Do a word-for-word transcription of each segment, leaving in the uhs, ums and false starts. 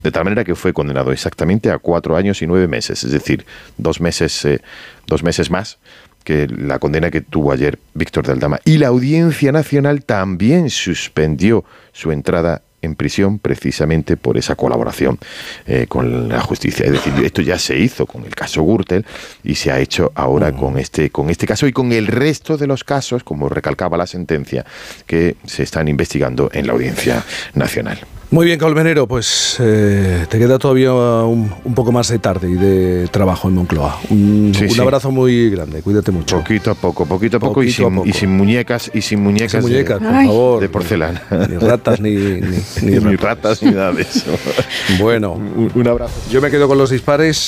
De tal manera que fue condenado exactamente a cuatro años y nueve meses, es decir, dos meses, eh, dos meses más que la condena que tuvo ayer Víctor de Aldama. Y la Audiencia Nacional también suspendió su entrada en prisión precisamente por esa colaboración eh, con la justicia. Es decir, esto ya se hizo con el caso Gürtel y se ha hecho ahora con este, con este caso y con el resto de los casos, como recalcaba la sentencia, que se están investigando en la Audiencia Nacional. Muy bien, Colmenero, pues eh, te queda todavía un, un poco más de tarde y de trabajo en Moncloa. Un, sí, un sí. abrazo muy grande, cuídate mucho. Poquito a poco, poquito a poco, poquito y, sin, a poco. y sin muñecas y sin muñecas, sin muñecas de, por Ay. favor, de porcelana. Ni ratas ni, ni, ni, ni ratas. ratas ni nada de eso. Bueno, un, un abrazo. Yo me quedo con los dispares.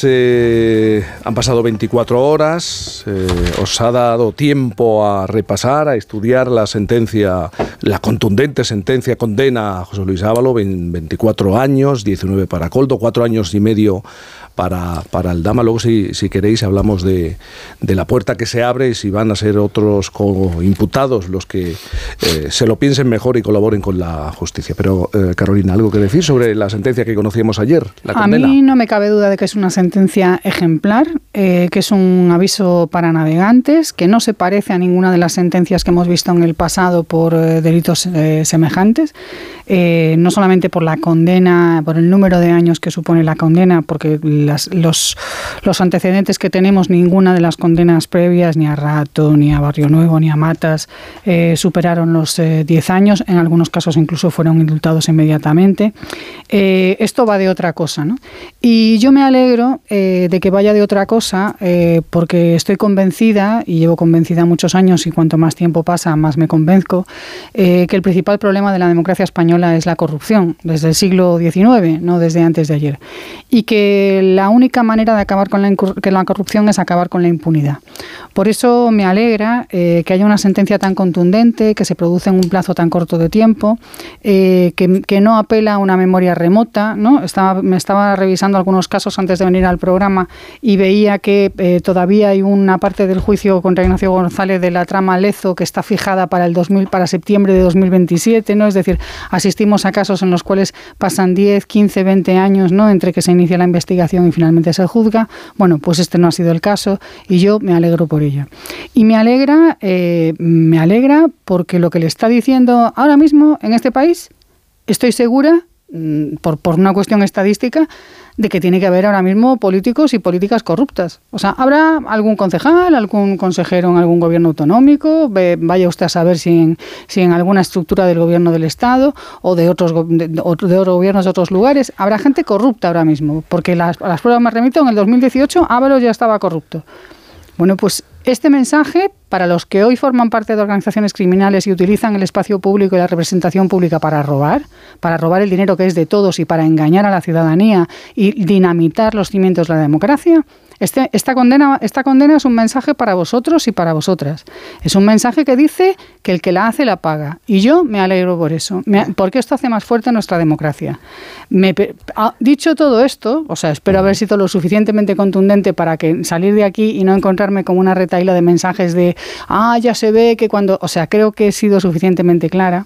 Eh, han pasado veinticuatro horas. Eh, os ha dado tiempo a repasar, a estudiar la sentencia, la contundente sentencia condena a José Luis Ábalos, veinticuatro años, diecinueve para Koldo, cuatro años y medio para, para Aldama. Luego, si, si queréis, hablamos de, de la puerta que se abre y si van a ser otros imputados los que eh, se lo piensen mejor y colaboren con la justicia. Pero, eh, Carolina, ¿algo que decir sobre la sentencia que conocíamos ayer? La condena. A mí no me cabe duda de que es una sentencia ejemplar, eh, que es un aviso para navegantes, que no se parece a ninguna de las sentencias que hemos visto en el pasado por eh, delitos eh, semejantes, eh, no solamente por la condena, por el número de años que supone la condena, porque las, los, los antecedentes que tenemos, ninguna de las condenas previas, ni a Rato, ni a Barrio Nuevo, ni a Matas, eh, superaron los eh, diez años, en algunos casos incluso fueron indultados inmediatamente. Eh, esto va de otra cosa, ¿no? Y yo me alegro eh, de que vaya de otra cosa, eh, porque estoy convencida, y llevo convencida muchos años, y cuanto más tiempo pasa, más me convenzco, eh, que el principal problema de la democracia española es la corrupción, desde el siglo diecinueve, no desde antes de ayer. Y que la única manera de acabar con la, incur- que la corrupción es acabar con la impunidad. Por eso me alegra eh, que haya una sentencia tan contundente, que se produce en un plazo tan corto de tiempo, eh, que, que no apela a una memoria remota, ¿no? Estaba, me estaba revisando algunos casos antes de venir al programa y veía que eh, todavía hay una parte del juicio contra Ignacio González de la trama Lezo que está fijada para el dos mil, para septiembre de dos mil veintisiete, ¿no? Es decir, asistimos a casos en los cuales pasan diez, quince, veinte años, ¿no? Entre que se inicia la investigación y finalmente se juzga. Bueno, pues este no ha sido el caso y yo me alegro por ello. Y me alegra, eh, me alegra porque lo que le está diciendo ahora mismo en este país, estoy segura, por, por una cuestión estadística, de que tiene que haber ahora mismo políticos y políticas corruptas. O sea, habrá algún concejal, algún consejero en algún gobierno autonómico, ve, vaya usted a saber si en, si en alguna estructura del gobierno del Estado o de otros, de, de otros gobiernos de otros lugares, habrá gente corrupta ahora mismo, porque las, las pruebas me remito, en el dos mil dieciocho Ábalos ya estaba corrupto. Bueno, pues este mensaje, para los que hoy forman parte de organizaciones criminales y utilizan el espacio público y la representación pública para robar, para robar el dinero que es de todos y para engañar a la ciudadanía y dinamitar los cimientos de la democracia, este, esta, condena, esta condena es un mensaje para vosotros y para vosotras. Es un mensaje que dice que el que la hace la paga. Y yo me alegro por eso, me, porque esto hace más fuerte nuestra democracia. Me, ha, dicho todo esto, o sea, espero haber sido lo suficientemente contundente para que salir de aquí y no encontrarme con una retaíla de mensajes de, ah, ya se ve que cuando... O sea, creo que he sido suficientemente clara.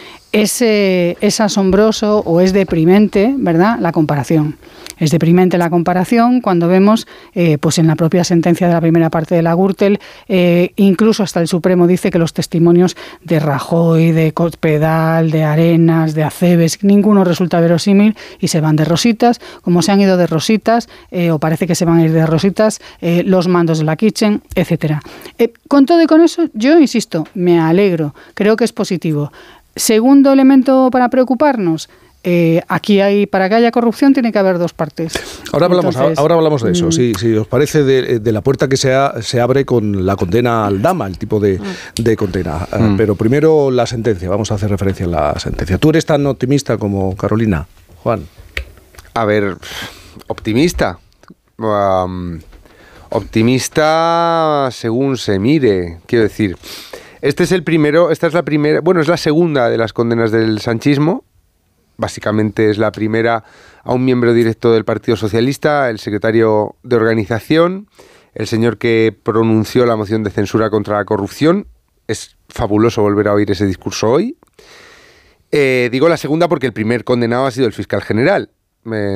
Es, eh, es asombroso o es deprimente, ¿verdad?, la comparación. Es deprimente la comparación cuando vemos, eh, pues en la propia sentencia de la primera parte de la Gürtel, eh, incluso hasta el Supremo dice que los testimonios de Rajoy, de Cospedal, de Arenas, de Acebes, ninguno resulta verosímil y se van de rositas, como se han ido de rositas, eh, o parece que se van a ir de rositas, eh, los mandos de la Kitchen, etcétera. Eh, con todo y con eso, yo insisto, me alegro, creo que es positivo. Segundo elemento para preocuparnos, eh, aquí hay, para que haya corrupción tiene que haber dos partes. Ahora hablamos, Entonces, ahora hablamos de eso, mmm, si, si os parece, de, de la puerta que se, ha, se abre con la condena al Aldama, el tipo de, de condena. Mm. Uh, pero primero la sentencia, vamos a hacer referencia a la sentencia. ¿Tú eres tan optimista como Carolina, Juan? A ver, optimista. Um, optimista según se mire, quiero decir... Este es el primero, esta es la primera, bueno, es la segunda de las condenas del sanchismo. Básicamente es la primera a un miembro directo del Partido Socialista, el secretario de organización, el señor que pronunció la moción de censura contra la corrupción. Es fabuloso volver a oír ese discurso hoy. Eh, digo la segunda porque el primer condenado ha sido el fiscal general. Eh,